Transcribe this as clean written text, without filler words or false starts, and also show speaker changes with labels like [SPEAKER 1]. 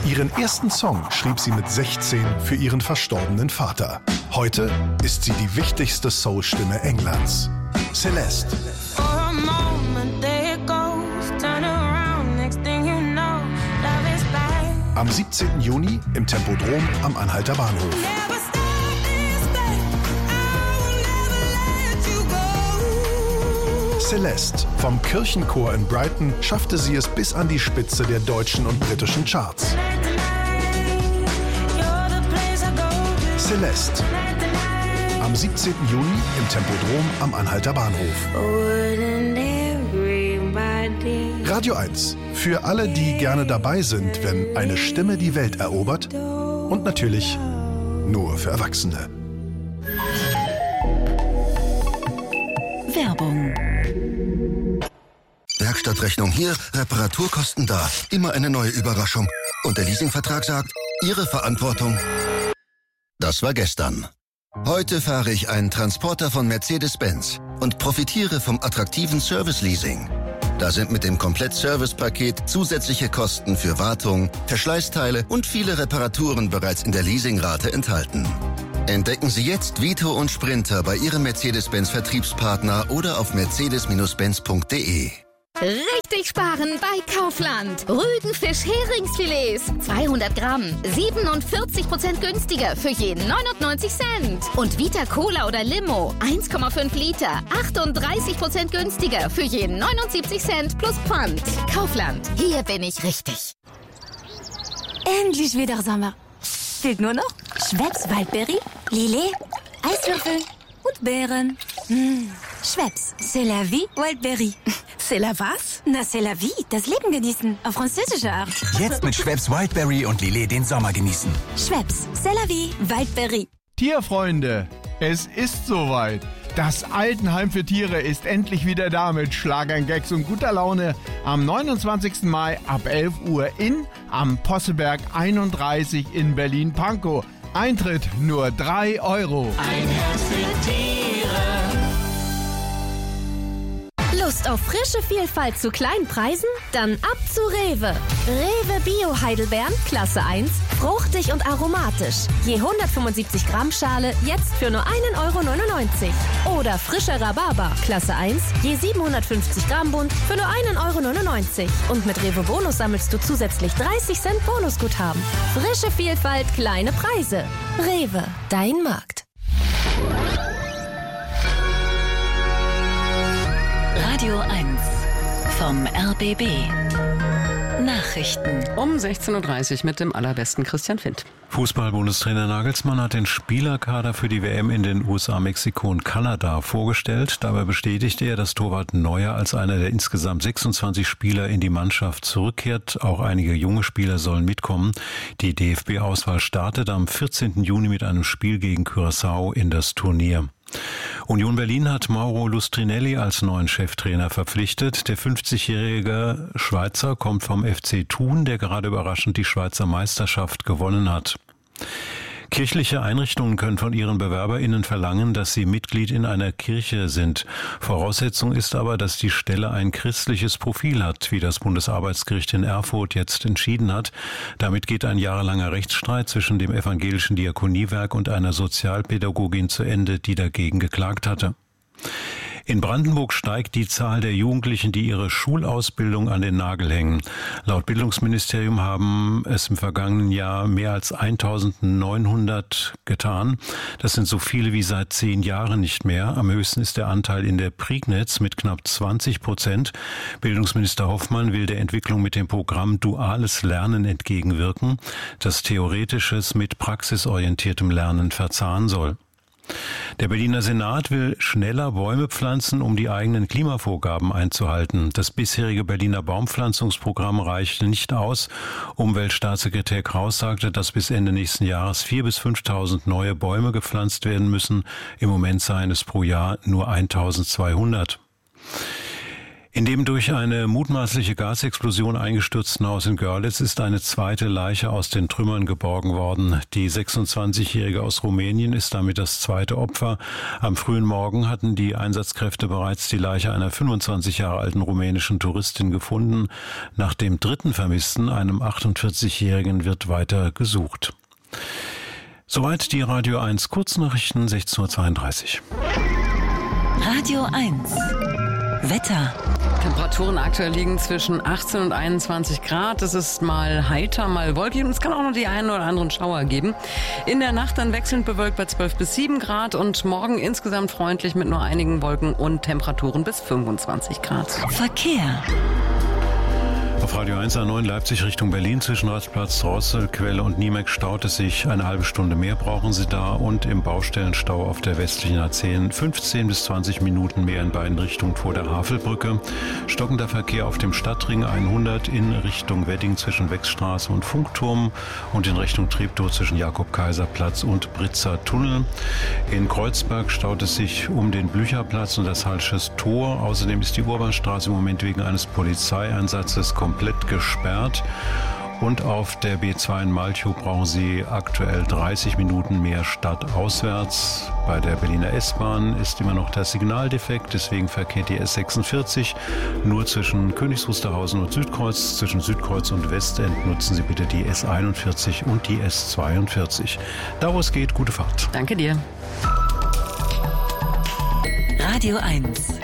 [SPEAKER 1] Ihren ersten Song schrieb sie mit 16 für ihren verstorbenen Vater. Heute ist sie die wichtigste Soul-Stimme Englands. Celeste. Am 17. Juni im Tempodrom am Anhalter Bahnhof. Celeste. Vom Kirchenchor in Brighton schaffte sie es bis an die Spitze der deutschen und britischen Charts. Celeste. Am 17. Juni im Tempodrom am Anhalter Bahnhof. Radio 1. Für alle, die gerne dabei sind, wenn eine Stimme die Welt erobert. Und natürlich nur für Erwachsene.
[SPEAKER 2] Werbung.
[SPEAKER 3] Werkstattrechnung hier, Reparaturkosten da. Immer eine neue Überraschung. Und der Leasingvertrag sagt, Ihre Verantwortung. Das war gestern. Heute fahre ich einen Transporter von Mercedes-Benz und profitiere vom attraktiven Service-Leasing. Da sind mit dem Komplett-Service-Paket zusätzliche Kosten für Wartung, Verschleißteile und viele Reparaturen bereits in der Leasingrate enthalten. Entdecken Sie jetzt Vito und Sprinter bei Ihrem Mercedes-Benz-Vertriebspartner oder auf mercedes-benz.de.
[SPEAKER 2] Richtig sparen bei Kaufland. Rügenfisch-Heringsfilets. 200 Gramm. 47% günstiger für jeden 99 Cent. Und Vita Cola oder Limo. 1,5 Liter. 38% günstiger für jeden 79 Cent plus Pfand. Kaufland. Hier bin ich richtig.
[SPEAKER 4] Endlich wieder Sommer. Fehlt nur noch Schweppes Waldbeere, Lillet, Eiswürfel und Beeren. Schweppes, c'est la vie, Wildberry.
[SPEAKER 5] C'est la was?
[SPEAKER 4] Na, c'est la vie, das Leben genießen, auf französische Art.
[SPEAKER 6] Jetzt mit Schweppes Wildberry und Lillet den Sommer genießen.
[SPEAKER 4] Schweppes, c'est la vie, Wildberry.
[SPEAKER 7] Tierfreunde, es ist soweit. Das Altenheim für Tiere ist endlich wieder da mit Schlagern, Gags und guter Laune am 29. Mai ab 11 Uhr am Posselberg 31 in Berlin-Pankow. Eintritt nur 3 €.
[SPEAKER 2] Ein Herz für Tiere. Lust auf frische Vielfalt zu kleinen Preisen? Dann ab zu Rewe. Rewe Bio Heidelbeeren, Klasse 1, fruchtig und aromatisch. Je 175 Gramm Schale, jetzt für nur 1,99 €. Oder frischer Rhabarber, Klasse 1, je 750 Gramm Bund, für nur 1,99 €. Und mit Rewe Bonus sammelst du zusätzlich 30 Cent Bonusguthaben. Frische Vielfalt, kleine Preise. Rewe, dein Markt.
[SPEAKER 5] Radio 1 vom RBB. Nachrichten.
[SPEAKER 8] Um 16.30 Uhr mit dem allerbesten Christian Findt.
[SPEAKER 9] Fußball-Bundestrainer Nagelsmann hat den Spielerkader für die WM in den USA, Mexiko und Kanada vorgestellt. Dabei bestätigte er, dass Torwart Neuer als einer der insgesamt 26 Spieler in die Mannschaft zurückkehrt. Auch einige junge Spieler sollen mitkommen. Die DFB-Auswahl startet am 14. Juni mit einem Spiel gegen Curaçao in das Turnier. Union Berlin hat Mauro Lustrinelli als neuen Cheftrainer verpflichtet. Der 50-jährige Schweizer kommt vom FC Thun, der gerade überraschend die Schweizer Meisterschaft gewonnen hat. Kirchliche Einrichtungen können von ihren BewerberInnen verlangen, dass sie Mitglied in einer Kirche sind. Voraussetzung ist aber, dass die Stelle ein christliches Profil hat, wie das Bundesarbeitsgericht in Erfurt jetzt entschieden hat. Damit geht ein jahrelanger Rechtsstreit zwischen dem evangelischen Diakoniewerk und einer Sozialpädagogin zu Ende, die dagegen geklagt hatte. In Brandenburg steigt die Zahl der Jugendlichen, die ihre Schulausbildung an den Nagel hängen. Laut Bildungsministerium haben es im vergangenen Jahr mehr als 1900 getan. Das sind so viele wie seit 10 Jahren nicht mehr. Am höchsten ist der Anteil in der Prignitz mit knapp 20%. Bildungsminister Hoffmann will der Entwicklung mit dem Programm Duales Lernen entgegenwirken, das theoretisches mit praxisorientiertem Lernen verzahnen soll. Der Berliner Senat will schneller Bäume pflanzen, um die eigenen Klimavorgaben einzuhalten. Das bisherige Berliner Baumpflanzungsprogramm reichte nicht aus. Umweltstaatssekretär Kraus sagte, dass bis Ende nächsten Jahres 4.000 bis 5.000 neue Bäume gepflanzt werden müssen. Im Moment seien es pro Jahr nur 1.200. In dem durch eine mutmaßliche Gasexplosion eingestürzten Haus in Görlitz ist eine zweite Leiche aus den Trümmern geborgen worden. Die 26-Jährige aus Rumänien ist damit das zweite Opfer. Am frühen Morgen hatten die Einsatzkräfte bereits die Leiche einer 25 Jahre alten rumänischen Touristin gefunden. Nach dem dritten Vermissten, einem 48-Jährigen, wird weiter gesucht. Soweit die Radio 1 Kurznachrichten, 16:32 Uhr.
[SPEAKER 5] Radio 1 Wetter.
[SPEAKER 8] Temperaturen aktuell liegen zwischen 18 und 21 Grad. Es ist mal heiter, mal wolkig und es kann auch noch die einen oder anderen Schauer geben. In der Nacht dann wechselnd bewölkt bei 12 bis 7 Grad und morgen insgesamt freundlich mit nur einigen Wolken und Temperaturen bis 25 Grad.
[SPEAKER 5] Verkehr.
[SPEAKER 9] Auf Radio 1 A9 Leipzig Richtung Berlin zwischen Rastplatz Drosselquelle und Niemeck staut es sich. Eine halbe Stunde mehr brauchen Sie da und im Baustellenstau auf der westlichen A10 15 bis 20 Minuten mehr in beiden Richtungen vor der Havelbrücke. Stockender Verkehr auf dem Stadtring 100 in Richtung Wedding zwischen Wechsstraße und Funkturm und in Richtung Treptow zwischen Jakob-Kaiser-Platz und Britzer Tunnel. In Kreuzberg staut es sich um den Blücherplatz und das Halsches Tor. Außerdem ist die Urbanstraße im Moment wegen eines Polizeieinsatzes komplett gesperrt. Und auf der B2 in Malchow brauchen Sie aktuell 30 Minuten mehr stadtauswärts. Bei der Berliner S-Bahn ist immer noch der Signaldefekt, deswegen verkehrt die S46 nur zwischen Königs Wusterhausen und Südkreuz. Zwischen Südkreuz und Westend nutzen Sie bitte die S41 und die S42. Da wo es geht, gute Fahrt.
[SPEAKER 8] Danke dir.
[SPEAKER 5] Radio 1